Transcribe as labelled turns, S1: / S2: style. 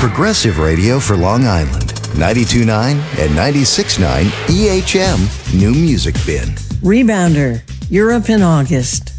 S1: progressive radio for Long Island. 92.9 and 96.9 EHM New Music Bin.
S2: Rebounder, Europe in August.